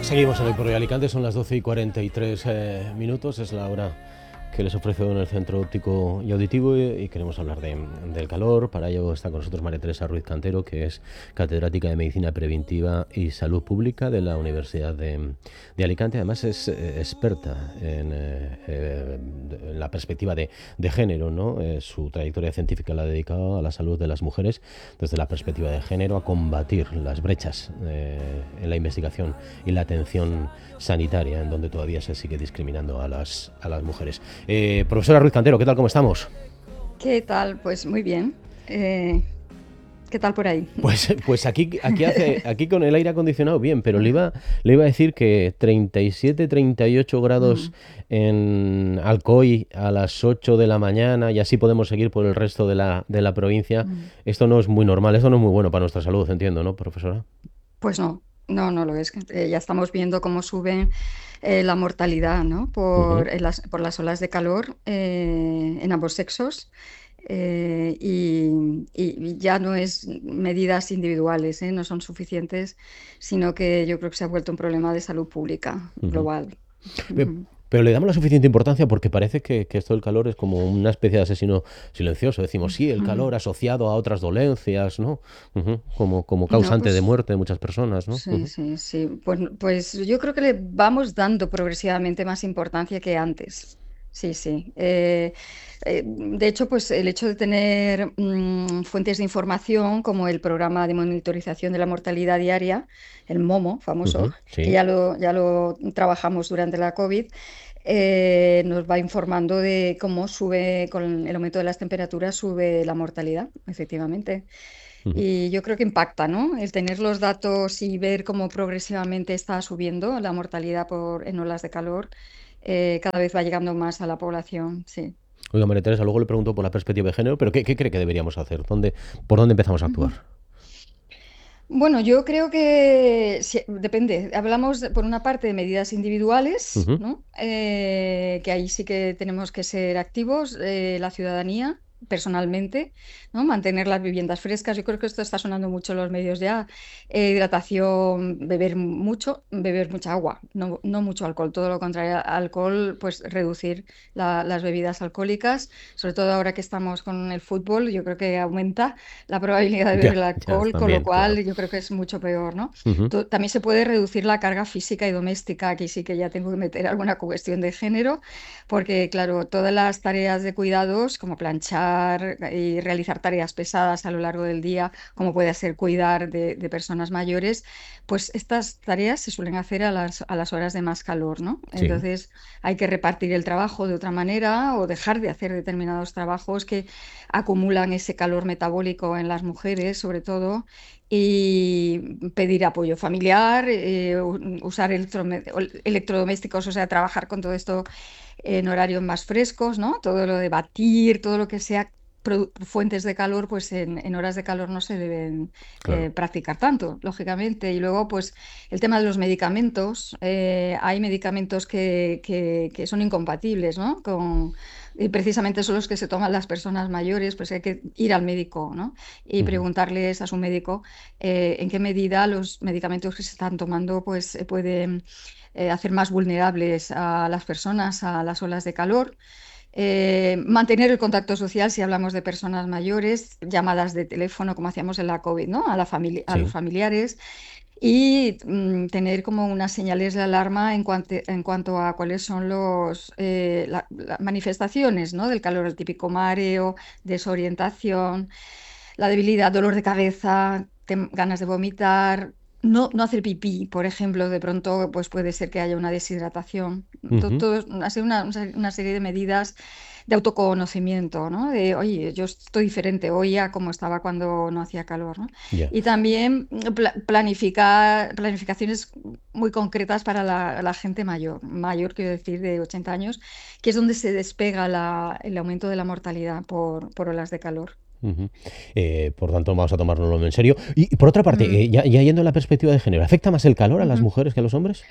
Seguimos en el Por Alicante, son las 12:43 minutos, es la hora que les ofrece en el Centro Óptico y Auditivo y queremos hablar del calor. Para ello está con nosotros María Teresa Ruiz Cantero, que es catedrática de Medicina Preventiva y Salud Pública de la Universidad de Alicante. Además es experta en la perspectiva de género, ¿no? Su trayectoria científica la ha dedicado a la salud de las mujeres desde la perspectiva de género, a combatir las brechas en la investigación y la atención sanitaria, en donde todavía se sigue discriminando a las mujeres. Profesora Ruiz Cantero, ¿qué tal? ¿Cómo estamos? ¿Qué tal? Pues muy bien. ¿Qué tal por ahí? Pues aquí con el aire acondicionado bien, pero le iba a decir que 37, 38 grados Mm. en Alcoy a las 8 de la mañana y así podemos seguir por el resto de la provincia. Mm. Esto no es muy normal, esto no es muy bueno para nuestra salud, entiendo, ¿no, profesora? Pues no lo es. Ya estamos viendo cómo sube la mortalidad, ¿no? Ujú. Por las olas de calor en ambos sexos. Y ya no es medidas individuales, ¿eh? No son suficientes, sino que yo creo que se ha vuelto un problema de salud pública Ujú. global. Pe- Ujú. Pero le damos la suficiente importancia porque parece que esto del calor es como una especie de asesino silencioso. Decimos, sí, el Ujú. calor asociado a otras dolencias, ¿no? Ujú. Como No, causante de pues muerte de muchas personas, ¿no? sí, Ujú. sí, sí. Pues yo creo que le vamos dando progresivamente más importancia que antes. Sí, sí. De hecho, pues el hecho de tener fuentes de información como el programa de monitorización de la mortalidad diaria, el MOMO famoso, Ujú. que Sí. ya lo trabajamos durante la COVID, nos va informando de cómo sube, con el aumento de las temperaturas, sube la mortalidad, efectivamente. Ujú. Y yo creo que impacta, ¿no? El tener los datos y ver cómo progresivamente está subiendo la mortalidad en olas de calor, cada vez va llegando más a la población, sí. Oiga, María Teresa, luego le pregunto por la perspectiva de género, pero ¿qué cree que deberíamos hacer? ¿Por dónde empezamos a Ujú. actuar? Bueno, yo creo que depende. Hablamos por una parte de medidas individuales, Ujú. ¿no? Que ahí sí que tenemos que ser activos, la ciudadanía, personalmente, ¿no? Mantener las viviendas frescas. Yo creo que esto está sonando mucho en los medios ya. Hidratación, beber mucho, beber mucha agua, no mucho alcohol. Todo lo contrario, alcohol, pues reducir las bebidas alcohólicas, sobre todo ahora que estamos con el fútbol, yo creo que aumenta la probabilidad de beber Ya, el ya, alcohol, con lo también, claro. cual yo creo que es mucho peor, ¿no? Ujú. También se puede reducir la carga física y doméstica, aquí sí que ya tengo que meter alguna cuestión de género, porque claro, todas las tareas de cuidados, como planchar y realizar tareas pesadas a lo largo del día, como puede ser cuidar de personas mayores, pues estas tareas se suelen hacer a las horas de más calor, ¿no? Sí, Entonces hay que repartir el trabajo de otra manera o dejar de hacer determinados trabajos que acumulan ese calor metabólico en las mujeres, sobre todo, y pedir apoyo familiar, usar electrodomésticos, o sea, trabajar con todo esto en horarios más frescos, ¿no? Todo lo de batir, todo lo que sea fuentes de calor, pues en horas de calor no se deben claro. practicar tanto, lógicamente. Y luego, pues el tema de los medicamentos, hay medicamentos que son incompatibles, ¿no? Y precisamente son los que se toman las personas mayores, pues hay que ir al médico, ¿no? Y Ujú. preguntarles a su médico en qué medida los medicamentos que se están tomando pues pueden hacer más vulnerables a las personas a las olas de calor. Mantener el contacto social si hablamos de personas mayores, llamadas de teléfono como hacíamos en la COVID, ¿no? A los Sí. familiares y tener como unas señales de alarma en cuanto a cuáles son las manifestaciones, ¿no? Del calor, el típico mareo, desorientación, la debilidad, dolor de cabeza, ganas de vomitar. No hacer pipí, por ejemplo, de pronto pues puede ser que haya una deshidratación. Ujú. Hacer una serie de medidas de autoconocimiento, ¿no? De, oye, yo estoy diferente hoy a como estaba cuando no hacía calor, ¿no? Ya. Y también planificaciones muy concretas para la gente mayor quiero decir, de 80 años, que es donde se despega el aumento de la mortalidad por olas de calor. Ujú. Por tanto, vamos a tomárnoslo en serio. Y por otra parte, Mm. ya yendo a la perspectiva de género, ¿afecta más el calor a las Ujú. mujeres que a los hombres?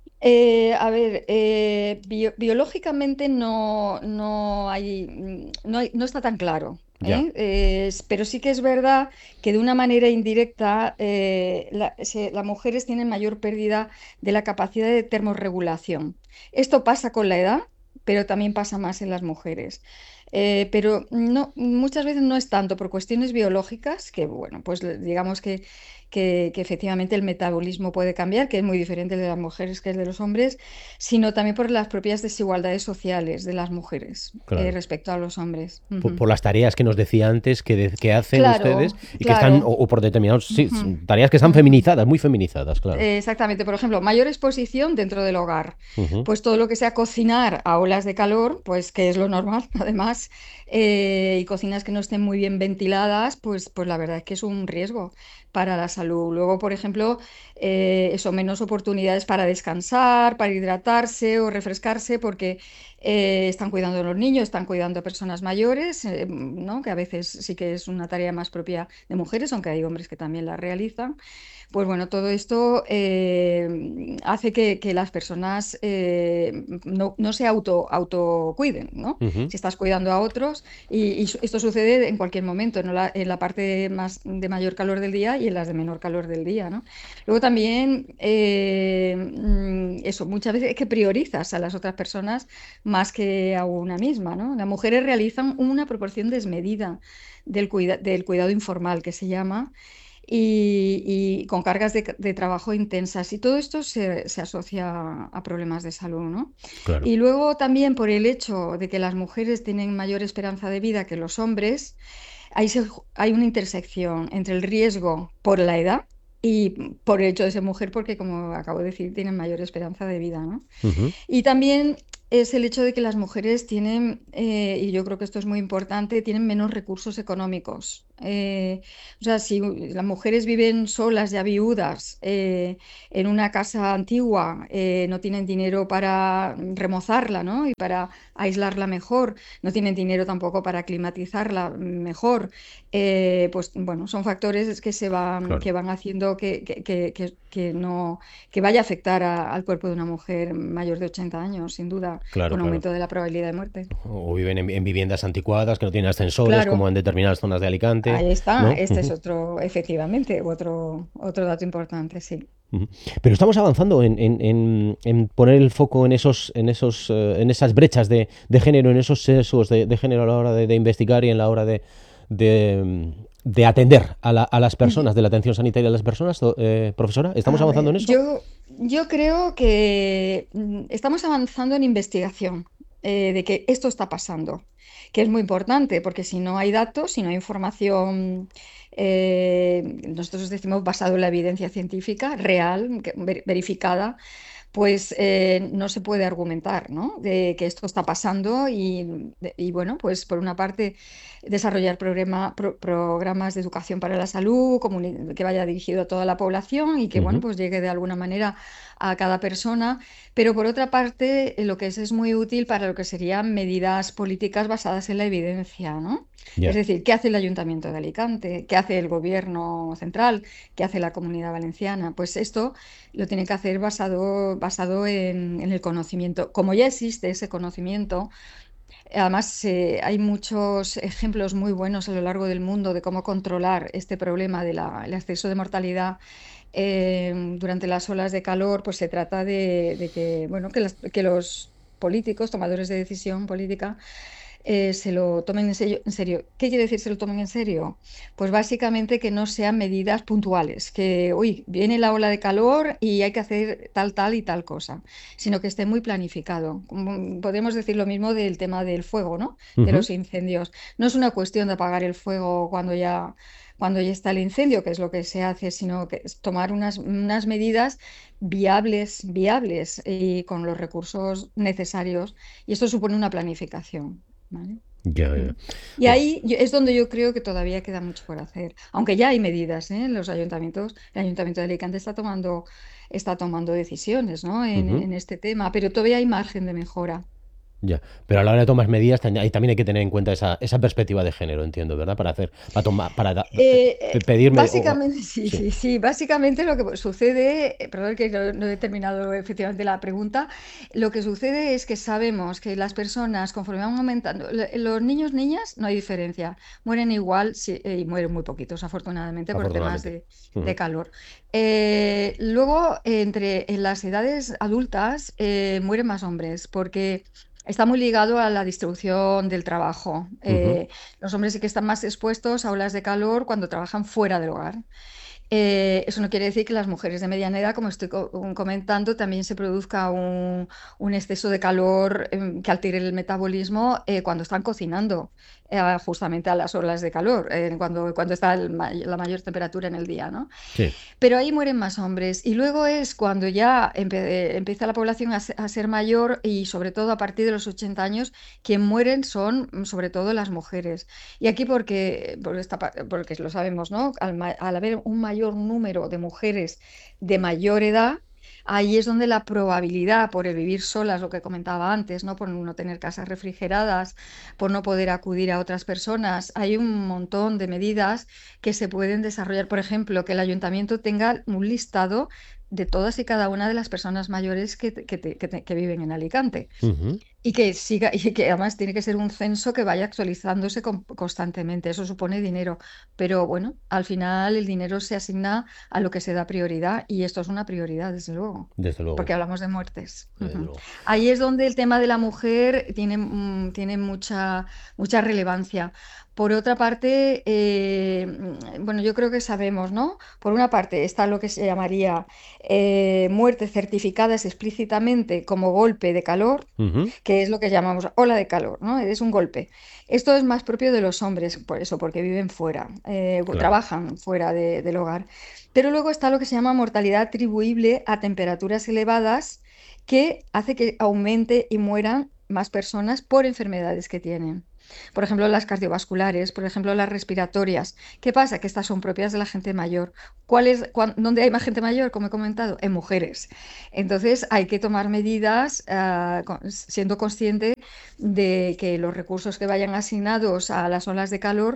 A ver, biológicamente no está tan claro. Ya, Pero sí que es verdad que de una manera indirecta las mujeres tienen mayor pérdida de la capacidad de termorregulación. Esto pasa con la edad, pero también pasa más en las mujeres. Pero no, muchas veces no es tanto por cuestiones biológicas, que bueno, pues digamos que efectivamente el metabolismo puede cambiar, que es muy diferente el de las mujeres que el de los hombres, sino también por las propias desigualdades sociales de las mujeres claro. respecto a los hombres. Por las tareas que nos decía antes que hacen ustedes Claro, y que están, claro. o por determinados, sí, Ujú, tareas que están ujú. feminizadas, muy feminizadas, claro. Exactamente, por ejemplo, mayor exposición dentro del hogar. Ujú. Pues todo lo que sea cocinar a olas de calor, pues que es lo normal, además, y cocinas que no estén muy bien ventiladas, pues la verdad es que es un riesgo para la salud. Luego, por ejemplo, eso, menos oportunidades para descansar, para hidratarse o refrescarse, porque están cuidando a los niños, están cuidando a personas mayores, ¿no? Que a veces sí que es una tarea más propia de mujeres, aunque hay hombres que también la realizan. Pues bueno, todo esto hace que las personas no se autocuiden, ¿no? Ujú. Si estás cuidando a otros, y esto sucede en cualquier momento, ¿no? En la parte más de mayor calor del día y en las de menor calor del día, ¿no? Luego también, eso, muchas veces es que priorizas a las otras personas más que a una misma, ¿no? Las mujeres realizan una proporción desmedida del cuidado informal, que se llama, y con cargas de trabajo intensas. Y todo esto se asocia a problemas de salud, ¿no? Claro. Y luego también por el hecho de que las mujeres tienen mayor esperanza de vida que los hombres, hay una intersección entre el riesgo por la edad y por el hecho de ser mujer, porque como acabo de decir, tienen mayor esperanza de vida, ¿no? Ujú. Y también es el hecho de que las mujeres tienen, y yo creo que esto es muy importante, tienen menos recursos económicos. O sea, si las mujeres viven solas, ya viudas, en una casa antigua, no tienen dinero para remozarla, ¿no? Y para aislarla mejor, no tienen dinero tampoco para climatizarla mejor. Pues bueno, son factores Claro, que van haciendo que no que vaya a afectar al cuerpo de una mujer mayor de 80 años, sin duda, claro, con claro. aumento de la probabilidad de muerte. O viven en viviendas anticuadas que no tienen ascensores, como Claro, en determinadas zonas de Alicante, ahí está. ¿no? Este es Ujú. otro, efectivamente, otro dato importante, sí. Ujú. Pero estamos avanzando en poner el foco en esas brechas de género, en esos sesgos de género a la hora de investigar y en la hora de atender a las Y- personas, de la atención sanitaria a las personas, profesora. ¿Estamos A avanzando en ver, eso? yo creo que estamos avanzando en investigación de que esto está pasando, que es muy importante, porque si no hay datos, si no hay información, nosotros decimos basado en la evidencia científica, real, verificada, pues no se puede argumentar, ¿no? De que esto está pasando y, bueno, pues por una parte desarrollar programas de educación para la salud, que vaya dirigido a toda la población y que, bueno, Ujú. pues llegue de alguna manera a cada persona, pero por otra parte lo que es muy útil para lo que serían medidas políticas basadas en la evidencia, ¿no? Es Ya. decir, ¿qué hace el Ayuntamiento de Alicante? ¿Qué hace el Gobierno central? ¿Qué hace la Comunidad Valenciana? Pues esto lo tiene que hacer basado en el conocimiento. Como ya existe ese conocimiento, además hay muchos ejemplos muy buenos a lo largo del mundo de cómo controlar este problema del exceso de mortalidad durante las olas de calor, pues se trata de que, bueno, que los políticos, tomadores de decisión política, se lo tomen en serio. ¿Qué quiere decir se lo tomen en serio? Pues básicamente que no sean medidas puntuales, que, uy, viene la ola de calor y hay que hacer tal, tal y tal cosa, sino que esté muy planificado. Podemos decir lo mismo del tema del fuego, ¿no? De Ujú. los incendios. No es una cuestión de apagar el fuego cuando ya está el incendio, que es lo que se hace, sino que es tomar unas medidas viables y con los recursos necesarios. Y esto supone una planificación. ¿Vale? Ya, Mm. ya. Y ahí es donde yo creo que todavía queda mucho por hacer, aunque ya hay medidas, ¿eh? En los ayuntamientos. El Ayuntamiento de Alicante está tomando decisiones, ¿no? Ujú. En este tema, pero todavía hay margen de mejora. Ya, pero a la hora de tomar medidas, ahí también hay que tener en cuenta esa perspectiva de género, entiendo, ¿verdad? Para hacer, para tomar, pedirme, Básicamente, sí, sí, sí, sí. Básicamente lo que sucede, perdón que no he terminado efectivamente la pregunta, lo que sucede es que sabemos que las personas, conforme van aumentando, los niños, niñas, no hay diferencia, mueren igual y mueren muy poquitos, afortunadamente, por temas afortunadamente. de Ujú, calor. Luego, en las edades adultas, mueren más hombres, porque está muy ligado a la distribución del trabajo. ujú. Los hombres sí que están más expuestos a olas de calor cuando trabajan fuera del hogar. Eso no quiere decir que las mujeres de mediana edad, como estoy comentando, también se produzca un exceso de calor que altere el metabolismo cuando están cocinando, justamente a las olas de calor, cuando está la mayor temperatura en el día, ¿no? Sí. Pero ahí mueren más hombres. Y luego es cuando ya empieza la población a ser mayor y sobre todo a partir de los 80 años, quien mueren son sobre todo las mujeres. Y aquí porque lo sabemos, ¿no? Al haber un mayor número de mujeres de mayor edad, ahí es donde la probabilidad por el vivir solas, lo que comentaba antes, ¿no? Por no tener casas refrigeradas, por no poder acudir a otras personas, hay un montón de medidas que se pueden desarrollar. Por ejemplo, que el ayuntamiento tenga un listado de todas y cada una de las personas mayores que viven en Alicante Ujú. y que siga, y que además tiene que ser un censo que vaya actualizándose constantemente. Eso supone dinero, pero bueno, al final el dinero se asigna a lo que se da prioridad y esto es una prioridad, desde luego. Desde luego, Porque hablamos de muertes. desde Ujú. luego. Ahí es donde el tema de la mujer tiene mucha relevancia. Por otra parte, bueno, yo creo que sabemos, ¿no? Por una parte está lo que se llamaría muertes certificadas explícitamente como golpe de calor, Ujú, que es lo que llamamos ola de calor, ¿no? Es un golpe. Esto es más propio de los hombres, por eso, porque viven fuera, claro. trabajan fuera del hogar. Pero luego está lo que se llama mortalidad atribuible a temperaturas elevadas, que hace que aumente y mueran más personas por enfermedades que tienen. Por ejemplo, las cardiovasculares, por ejemplo, las respiratorias. ¿Qué pasa? Que estas son propias de la gente mayor. ¿Dónde hay más gente mayor? Como he comentado, en mujeres. Entonces hay que tomar medidas siendo consciente de que los recursos que vayan asignados a las olas de calor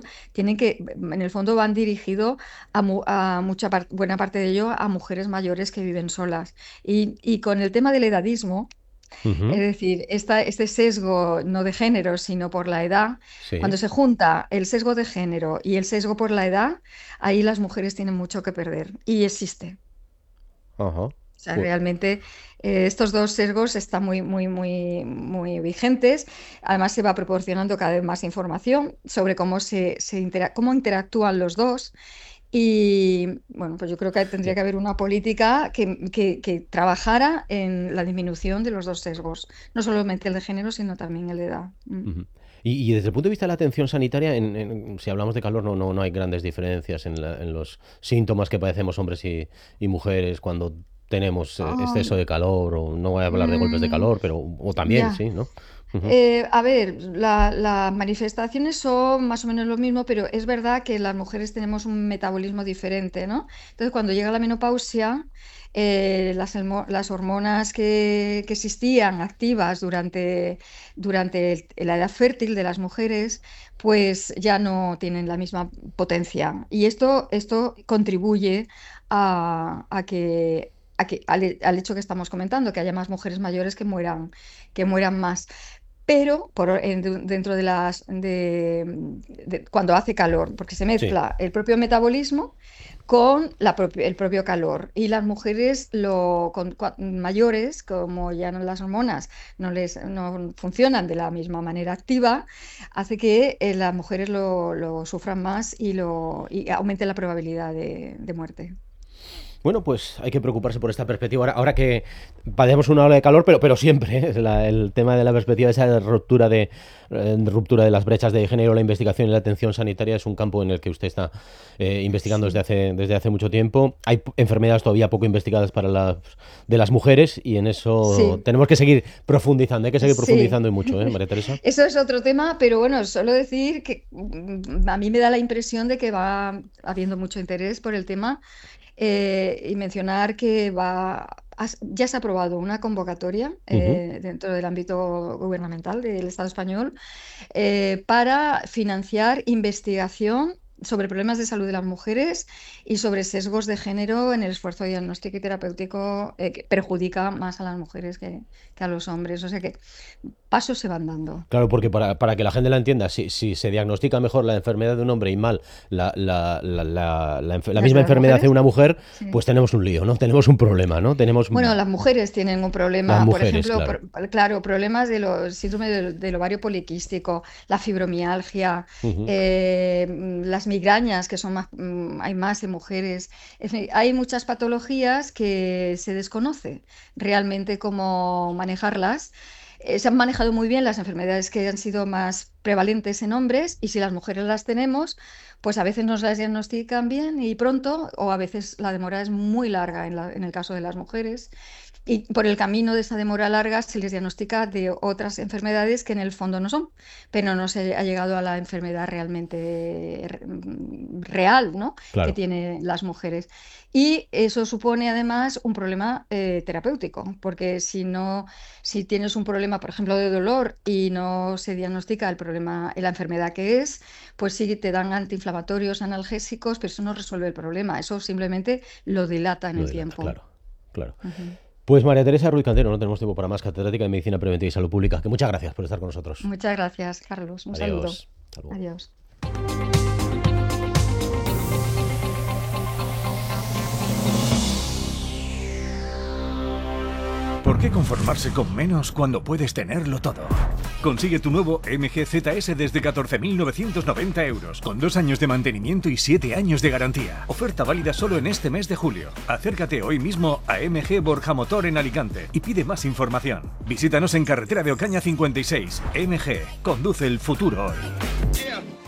en el fondo van dirigidos a buena parte de ello a mujeres mayores que viven solas. Y con el tema del edadismo, es Ujú, decir, este sesgo no de género, sino por la edad, sí. cuando se junta el sesgo de género y el sesgo por la edad, ahí las mujeres tienen mucho que perder. Y existe. Ajá. O sea, Bu- realmente estos dos sesgos están muy, muy, muy, muy vigentes. Además, se va proporcionando cada vez más información sobre cómo interactúan los dos. Y bueno, pues yo creo que tendría ya. que haber una política que trabajara en la disminución de los dos sesgos, no solamente el de género, sino también el de edad. Mm. Ujú. Y desde el punto de vista de la atención sanitaria, si hablamos de calor, no hay grandes diferencias en los síntomas que padecemos hombres y mujeres cuando tenemos Ah, exceso de calor, o no voy a hablar de golpes de mm, calor, pero o también, ya. sí, ¿no? Ujú. A ver, las manifestaciones son más o menos lo mismo, pero es verdad que las mujeres tenemos un metabolismo diferente, ¿no? Entonces, cuando llega la menopausia, las hormonas que existían activas durante la edad fértil de las mujeres, pues ya no tienen la misma potencia. Y esto contribuye al hecho que estamos comentando, que haya más mujeres mayores que mueran más, pero dentro cuando hace calor, porque se Sí. mezcla el propio metabolismo con el propio calor. Y las mujeres mayores, como ya no las hormonas no funcionan de la misma manera activa, hace que las mujeres lo sufran más y aumente la probabilidad de muerte. Bueno, pues hay que preocuparse por esta perspectiva. Ahora que padecemos una ola de calor, pero siempre, ¿eh? El tema de la perspectiva, esa ruptura de las brechas de género, la investigación y la atención sanitaria es un campo en el que usted está investigando Sí, desde hace mucho tiempo. Hay enfermedades todavía poco investigadas de las mujeres y en eso sí, tenemos que seguir profundizando. Hay que seguir sí. profundizando y mucho, ¿eh, María Teresa? Eso es otro tema, pero bueno, solo decir que a mí me da la impresión de que va habiendo mucho interés por el tema y mencionar que ya se ha aprobado una convocatoria dentro del ámbito gubernamental del Estado español para financiar investigación sobre problemas de salud de las mujeres y sobre sesgos de género en el esfuerzo diagnóstico y terapéutico que perjudica más a las mujeres que a los hombres. O sea que pasos se van dando. Claro, porque para que la gente la entienda, si se diagnostica mejor la enfermedad de un hombre y mal la misma enfermedad de una mujer, sí, pues tenemos un lío, ¿no? Tenemos un problema, ¿no? Bueno, las mujeres tienen un problema, mujeres, por ejemplo, claro, problemas de los síndrome del ovario poliquístico, la fibromialgia, las migrañas, que son hay más en mujeres. En fin, hay muchas patologías que se desconoce realmente cómo manejarlas. Se han manejado muy bien las enfermedades que han sido más prevalentes en hombres, y si las mujeres las tenemos, pues a veces nos las diagnostican bien y pronto, o a veces la demora es muy larga en el caso de las mujeres. Y por el camino de esa demora larga se les diagnostica de otras enfermedades que en el fondo no son, pero no se ha llegado a la enfermedad realmente real, ¿no? Claro. Que tienen las mujeres. Y eso supone además un problema terapéutico, porque si tienes un problema, por ejemplo, de dolor y no se diagnostica el problema, la enfermedad que es, pues sí te dan antiinflamatorios, analgésicos, pero eso no resuelve el problema, eso simplemente lo dilata en el tiempo. Claro. Pues María Teresa Ruiz Cantero, no tenemos tiempo para más, catedrática de Medicina Preventiva y Salud Pública, que muchas gracias por estar con nosotros. Muchas gracias, Carlos. Un saludo. Adiós. ¿Por qué conformarse con menos cuando puedes tenerlo todo? Consigue tu nuevo MG ZS desde 14.990 euros, con 2 años de mantenimiento y 7 años de garantía. Oferta válida solo en este mes de julio. Acércate hoy mismo a MG Borja Motor en Alicante y pide más información. Visítanos en carretera de Ocaña 56. MG, conduce el futuro hoy.